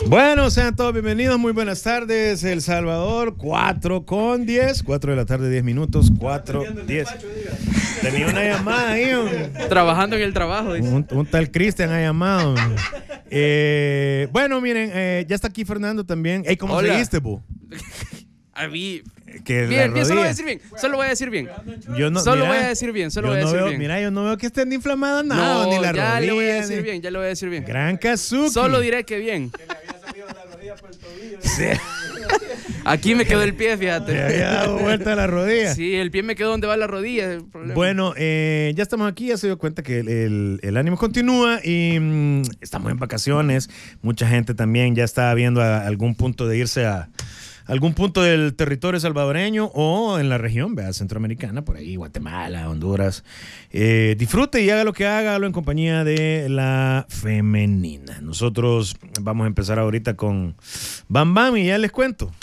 Bueno, sean todos bienvenidos, muy buenas tardes. El Salvador, 4:10, 4 de la tarde, 10 minutos, 4:10. Tenía una llamada ahí. Trabajando en el trabajo. Un tal Cristian ha llamado. Bueno, miren, ya está aquí Fernando también. Hey, ¿cómo seguiste, bu? A mí. Que Bien, solo voy a decir bien. Solo voy a decir bien. Yo no, solo mira, voy a decir bien. Solo yo voy a no decir veo, bien. Mira, yo no veo que estén inflamadas nada, No, ni la rodilla. ya le voy a decir bien. Ya le voy a decir bien. Gran Kazuki. Solo diré que bien. Que le había salido la rodilla por el tobillo. Sí. Aquí me quedó el pie, fíjate. Le había dado vuelta a la rodilla. Sí, el pie me quedó donde va la rodilla. Es el problema. Bueno, ya estamos aquí, ya se dio cuenta que el ánimo continúa y estamos en vacaciones. Mucha gente también ya está viendo algún punto de irse a algún punto del territorio salvadoreño o en la región, vea, centroamericana, por ahí, Guatemala, Honduras. Disfrute y haga lo que haga, hágalo en compañía de la femenina. Nosotros vamos a empezar ahorita con Bam Bam y ya les cuento.